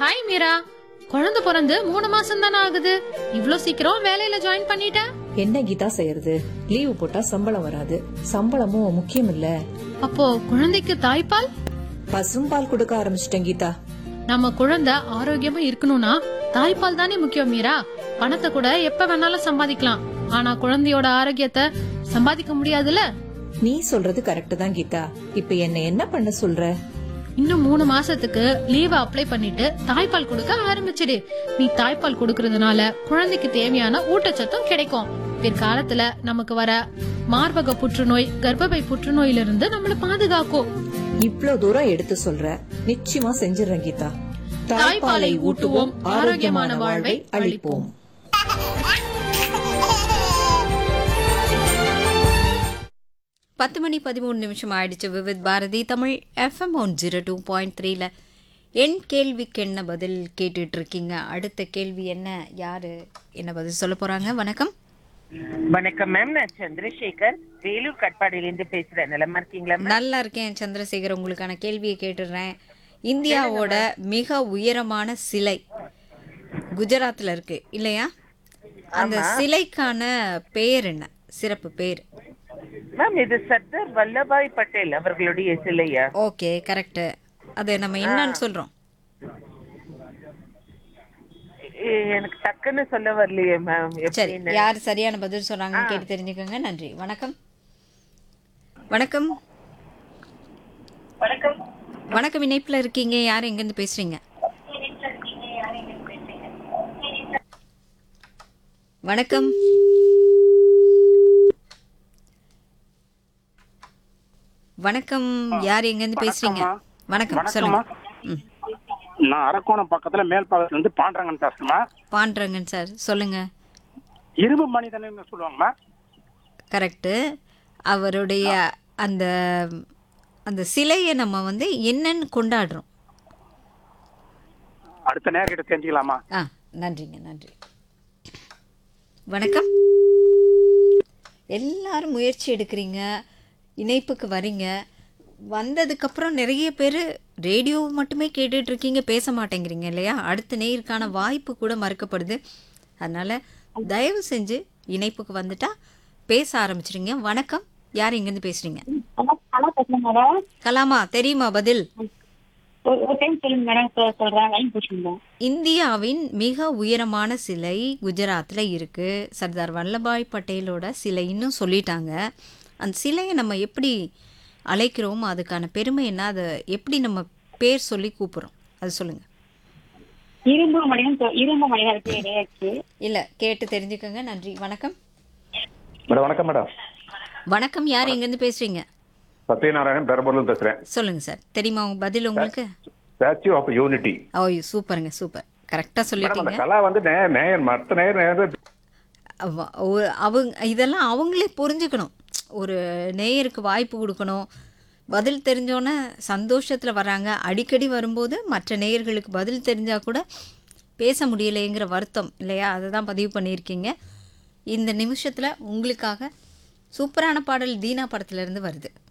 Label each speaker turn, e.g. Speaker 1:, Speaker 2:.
Speaker 1: Hi Meera. குழந்தை பிறந்து 3 மாசம் தானே ஆகுது, இவ்ளோ சீக்கிரம் வேலையில ஜாயின் பண்ணிட்ட?
Speaker 2: என்ன கீதா செய்யறது? லீவு போட்டா சம்பளம் வராது, சம்பளமும் முக்கியம் இல்ல.
Speaker 1: அப்போ குழந்தைக்கு தாய்ப்பால்?
Speaker 2: பசும்பால் கொடுக்க ஆரம்பிச்சிட்டேன் கீதா.
Speaker 1: நம்ம குழந்தை ஆரோக்கியமா இருக்கணும்னா தாய்ப்பால் தானே முக்கியம் மீரா. பணத்தை கூட எப்ப வேணாலும் சம்பாதிக்கலாம், ஆனா குழந்தையோட ஆரோக்கியத்தை சம்பாதிக்க முடியாதுல்ல.
Speaker 2: நீ சொல்றது கரெக்ட் தான் கீதா. இப்ப என்ன பண்ண சொல்ற?
Speaker 1: இன்னும் 3 மாசத்துக்கு லீவ் அப்ளை பண்ணிட்டு தாய்ப்பால் கொடுக்க ஆரம்பிச்சிடு. நீ தாய்ப்பால் கொடுக்கறதுனால குழந்தைக்கு தேவையான ஊட்டச்சத்தும் கிடைக்கும். பிற்காலத்துல நமக்கு வர மார்பக புற்றுநோய், கர்ப்பப்பை புற்றுநோயில இருந்து நம்மள பாதுகாக்கும்.
Speaker 2: இவ்ளோ தூரம் எடுத்து சொல்ற, நிச்சயமா செஞ்சிடறேன் கீதா.
Speaker 1: தாய்ப்பாலை ஊட்டுவோம், ஆரோக்கியமான வாழ்வை அளிப்போம்.
Speaker 3: பத்து மணி 13 ஆயிடுச்சு. விவித் பாரதி தமிழ் FM 102.3ல என் கேள்விக்கு என்ன பதில் கேட்டுட்டு இருக்கீங்க. அடுத்த கேள்வி என்ன, யாரு என்ன பதில் சொல்ல போறாங்க? வணக்கம்.
Speaker 4: வணக்கம் மேம், நான் சந்திரசேகர், வேலூர் கட்பாடியிலிருந்து பேசுறேன். நலமா இருக்கீங்களா?
Speaker 3: நல்லா இருக்கேன் சந்திரசேகர். உங்களுக்கான கேள்வியை கேட்டுடுறேன். இந்தியாவோட மிக உயரமான சிலை குஜராத்ல இருக்கு இல்லையா? அந்த சிலைக்கான பெயர் என்ன, சிறப்பு பெயர்?
Speaker 4: மேம், இது சர்தார் வல்லபாய் பட்டேல் அவர்களுடைய சிலையா?
Speaker 3: Okay, correct. அது நம்ம என்னன்னு சொல்றோம்?
Speaker 4: எனக்கு டக்குன்னு சொல்ல வரலையே மேம்.
Speaker 3: சரி, யார் சரியான பதில் சொல்றாங்க கேட்டு தெரிஞ்சுக்கோங்க. நன்றி. வணக்கம். வணக்கம்.
Speaker 4: வணக்கம்.
Speaker 3: வணக்கம், இணைப்புல இருக்கீங்க. யார் எங்க இருந்து பேசுறீங்க? வணக்கம். வணக்கம், யார் எங்க இருந்து பேசுறீங்க? வணக்கம், சொல்லுங்க.
Speaker 5: நான் அரக்கோணம் பக்கத்துல மேல்பாக்கத்துல இருந்து பாண்டரங்கன் பேசுறேன்.
Speaker 3: பாண்டரங்கன் சார், சொல்லுங்க.
Speaker 5: இரும்பு மனிதன் சொல்லுவாங்கம்மா.
Speaker 3: கரெக்ட். அவருடைய அந்த அந்த சிலையை நம்ம வந்து என்னன்னு கொண்டாடுறோம்?
Speaker 5: அடுத்த நேர்கிட்ட தெரிஞ்சுக்கலாமா?
Speaker 3: நன்றிங்க, நன்றி. வணக்கம். எல்லாரும் முயற்சி எடுக்கிறீங்க, இணைப்புக்கு வரீங்க. வந்ததுக்கப்புறம் நிறைய பேர் ரேடியோ மட்டுமே கேட்டுட்டு இருக்கீங்க, பேச மாட்டேங்கிறீங்க இல்லையா? அடுத்த நேருக்கான வாய்ப்பு கூட மறுக்கப்படுது. அதனால தயவு செஞ்சு இணைப்புக்கு வந்துட்டா பேச ஆரம்பிச்சிருங்க. வணக்கம், யார் எங்கேருந்து பேசுறீங்க? கலாமா, தெரியுமா பதில்? இந்தியாவின் மிக உயரமான சிலை குஜராத்ல இருக்கு. சர்தார் வல்லபாய் பட்டேலோட சிலைன்னு சொல்லிட்டாங்க. அந்த சிலையை நம்ம எப்படி அழைக்கிறோம், அதுக்கான பெருமை என்ன, அதை எப்படி நம்ம பேர் சொல்லி கூப்பிடுறோம், அது சொல்லுங்க. இல்ல, கேட்டு தெரிஞ்சுக்கோங்க. நன்றி. வணக்கம்.
Speaker 5: மேடம் வணக்கம். மேடம்
Speaker 3: வணக்கம், யார் எங்கேருந்து பேசுறீங்க?
Speaker 5: சத்யநாராயணன் பெரம்பூர்ல பேசுறேன்.
Speaker 3: சொல்லுங்க சார், தெரியுமா உங்க பதில் உங்களுக்கு?
Speaker 5: Statue of unity.
Speaker 3: ஓ, சூப்பருங்க, சூப்பர், கரெக்டா சொல்லிட்டீங்க.
Speaker 5: கலா வந்து மற்ற நேயர்
Speaker 3: அவங்க இதெல்லாம் அவங்களே புரிஞ்சுக்கணும். ஒரு நேயருக்கு வாய்ப்பு கொடுக்கணும். பதில் தெரிஞ்சோன்னே சந்தோஷத்தில் வராங்க. அடிக்கடி வரும்போது மற்ற நேயர்களுக்கு பதில் தெரிஞ்சால் கூட பேச முடியலைங்கிற வருத்தம் இல்லையா? அதை தான் பதிவு பண்ணியிருக்கீங்க. இந்த நிமிஷத்தில் உங்களுக்காக சூப்பரான பாடல் தீனா படத்துலேருந்து வருது.